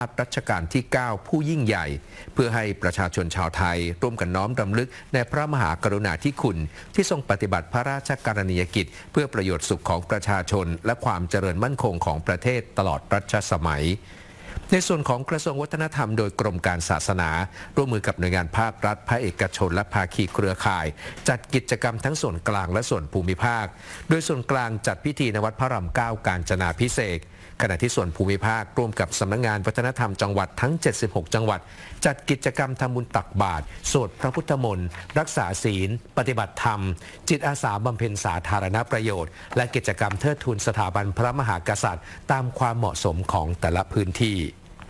รัชกาลที่ 9 ผู้ยิ่งใหญ่เพื่อให้ประชาชนชาวไทยร่วมกันน้อมรำลึกในพระมหากรุณาธิคุณที่ทรงปฏิบัติพระราชกรณียกิจเพื่อประโยชน์สุขของประชาชนและความเจริญมั่นคงของประเทศตลอดรัชสมัยในส่วนของกระทรวงวัฒนธรรมโดยกรมการศาสนาร่วมมือกับหน่วยงานภาครัฐภาคเอกชนและภาคีเครือข่ายจัดกิจกรรมทั้งส่วนกลางและส่วนภูมิภาคโดยส่วนกลางจัดพิธีณวัดพระราม 9 กาญจนาภิเษกขณะที่ส่วนภูมิภาคร่วมกับสำนักงานวัฒนธรรมจังหวัดทั้ง 76 จังหวัดจัดกิจกรรมทำบุญตักบาตรสวดพระพุทธมนต์รักษาศีลปฏิบัติธรรมจิตอาสาบำเพ็ญสาธารณประโยชน์และกิจกรรมเทิดทูนสถาบันพระมหากษัตริย์ตามความเหมาะสมของแต่ละพื้นที่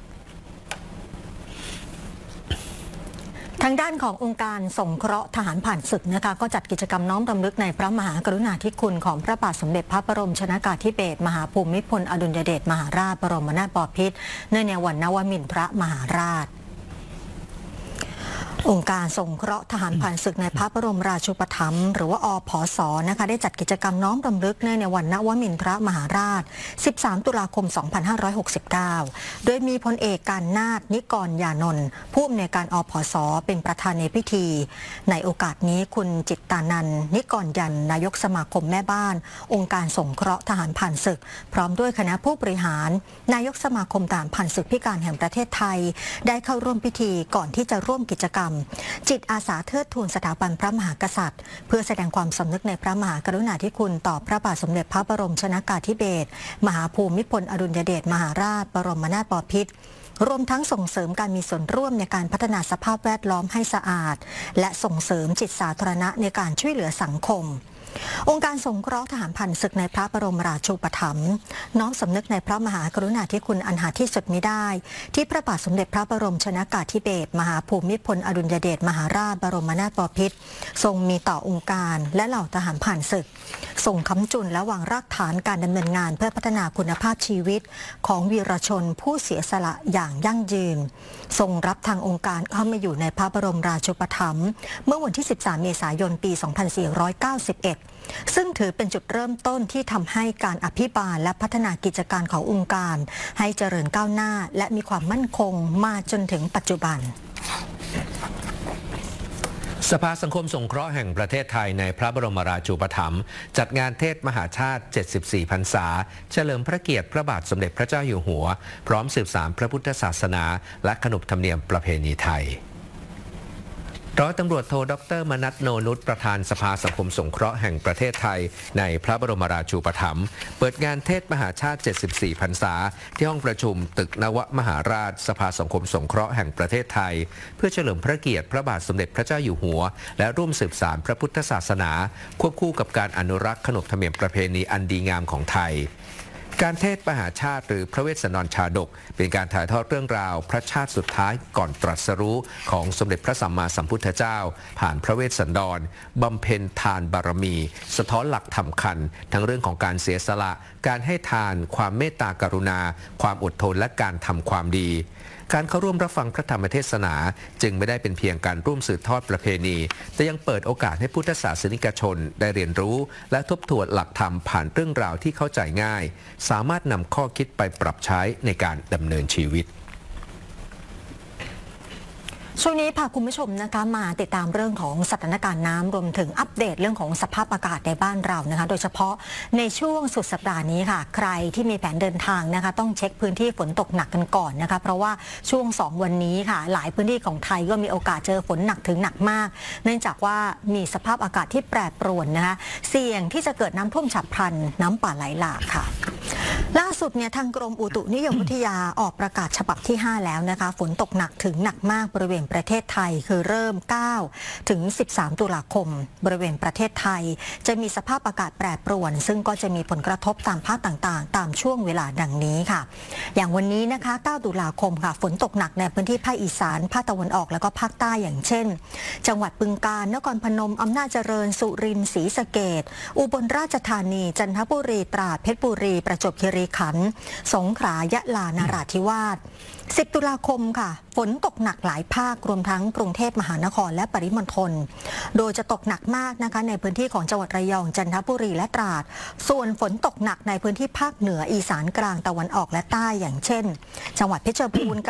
ทางด้านขององค์การสงเคราะห์ทหารผ่านศึกนะคะก็จัดกิจกรรมน้อมรำลึกในพระมหากรุณาธิคุณของพระบาทสมเด็จพระบรมชนกาธิเบศรมหาภูมิพลอดุลยเดชมหาราชบรมนาถบพิตรเนื่องในวันนวมินทรมหาราชองค์การสงเคราะห์ทหารผ่านศึกในพระบรมราชูปถัมภ์หรือว่าอผส.นะคะได้จัดกิจกรรมน้อมรำลึกในวันนวมินทรมหาราช 13 ตุลาคม 2569 โดยมีพลเอกการนาถนิกรยานนท์ผู้อำนวยการอผส.เป็นประธานในพิธีในโอกาสนี้คุณจิตตานันท์นิกรยันท์นายกสมาคมแม่บ้านองค์การสงเคราะห์ทหารผ่านศึกพร้อมด้วยคณะผู้บริหารนายกสมาคมทหารผ่านศึกพิการแห่งประเทศไทยได้เข้าร่วมพิธีก่อนที่จะร่วมกิจกรรมจิตอาสาเทิดทูนสถาบันพระมหากษัตริย์เพื่อแสดงความสำนึกในพระมหากรุณาธิคุณต่อพระบาทสมเด็จพระบรมชนกาธิเบศรมหาภูมิพลอดุลยเดชมหาราชบรมนาถบพิตรรวมทั้งส่งเสริมการมีส่วนร่วมในการพัฒนาสภาพแวดล้อมให้สะอาดและส่งเสริมจิตสาธารณะในการช่วยเหลือสังคมองค์การสงเคราะห์ทหารผ่านศึกในพระบรมราชูปถัมภ์น้อมสำนึกในพระมหากรุณาธิคุณอันหาที่สุดมิได้ที่พระบาทสมเด็จพระบรมชนกาธิเบศรมหาภูมิพลอดุลยเดชมหาราชบรมนาถบพิตรทรงมีต่อองค์การและเหล่าทหารผ่านศึกส่งค้ำจุนและวางรากฐานการดำเนินงานเพื่อพัฒนาคุณภาพชีวิตของวีรชนผู้เสียสละอย่างยั่งยืนทรงรับทางองค์การเข้ามาอยู่ในพระบรมราชูปถัมภ์เมื่อวันที่ 13 เมษายน ปี 2491 ซึ่งถือเป็นจุดเริ่มต้นที่ทำให้การอภิบาลและพัฒนากิจการขององค์การให้เจริญก้าวหน้าและมีความมั่นคงมาจนถึงปัจจุบันสภาสังคมสงเคราะห์แห่งประเทศไทยในพระบรมราชูปถัมภ์จัดงานเทศมหาชาติ 74 พรรษาเฉลิมพระเกียรติพระบาทสมเด็จพระเจ้าอยู่หัวพร้อมสืบสานพระพุทธศาสนาและขนบธรรมเนียมประเพณีไทยร้อยตำรวจโทดร.มนัส โนนุชประธานสภาสังคมสงเคราะห์แห่งประเทศไทยในพระบรมราชูปถัมภ์เปิดงานเทศมหาชาติ 74 พรรษาที่ห้องประชุมตึกนวมหาราชสภาสังคมสงเคราะห์แห่งประเทศไทยเพื่อเฉลิมพระเกียรติพระบาทสมเด็จพระเจ้าอยู่หัวและร่วมสืบสานพระพุทธศาสนาควบคู่กับการอนุรักษ์ขนบธรรมเนียมประเพณีอันดีงามของไทยการเทศมหาชาติหรือพระเวสสันดรชาดกเป็นการถ่ายทอดเรื่องราวพระชาติสุดท้ายก่อนตรัสรู้ของสมเด็จพระสัมมาสัมพุทธเจ้าผ่านพระเวสสันดรบำเพ็ญทานบารมีสะท้อนหลักธรรมคัญทั้งเรื่องของการเสียสละการให้ทานความเมตตากรุณาความอดทนและการทำความดีการเข้าร่วมรับฟังพระธรรมเทศนาจึงไม่ได้เป็นเพียงการร่วมสืบทอดประเพณีแต่ยังเปิดโอกาสให้พุทธศาสนิกชนได้เรียนรู้และทบทวนหลักธรรมผ่านเรื่องราวที่เข้าใจง่ายสามารถนำข้อคิดไปปรับใช้ในการดำเนินชีวิตช่วงนี้พาคุณผู้ชมนะคะมาติดตามเรื่องของสถานการณ์น้ำรวมถึงอัปเดตเรื่องของสภาพอากาศในบ้านเรานะคะโดยเฉพาะในช่วงสุดสัปดาห์นี้ค่ะใครที่มีแผนเดินทางนะคะต้องเช็คพื้นที่ฝนตกหนักกันก่อนนะคะเพราะว่าช่วง2วันนี้ค่ะหลายพื้นที่ของไทยก็มีโอกาสเจอฝนหนักถึงหนักมากเนื่องจากว่ามีสภาพอากาศที่แปรปรวนนะคะเสี่ยงที่จะเกิดน้ำท่วมฉับพลันน้ำป่าไหลหลากค่ะล่าสุดเนี่ยทางกรมอุตุนิยมวิทยาออกประกาศฉบับที่5แล้วนะคะฝนตกหนักถึงหนักมากบริเวณประเทศไทยคือเริ่ม9ถึง13ตุลาคมบริเวณประเทศไทยจะมีสภาพอากาศแปรปรวนซึ่งก็จะมีผลกระทบตามภาคต่างๆตามช่วงเวลาดังนี้ค่ะอย่างวันนี้นะคะ9ตุลาคมค่ะฝนตกหนักในพื้นที่ภาคอีสานภาคตะวันออกแล้วก็ภาคใต้อย่างเช่นจังหวัดบึงกาฬนครพนมอำนาจเจริญสุรินทร์ศรีสะเกษอุบลราชธานีจันทบุรีตราดเพชรบุรีประจวบคีรีขันธ์สงขลายะลานราธิวาส 10 ตุลาคมค่ะฝนตกหนักหลายภาครวมทั้งกรุงเทพมหานครและปริมณฑลโดยจะตกหนักมากนะคะในพื้นที่ของจังหวัดระยองจันทบุรีและตราดส่วนฝนตกหนักในพื้นที่ภาคเหนืออีสานกลางตะวันออกและใต้อย่างเช่นจังหวัดเพชรบูรณ์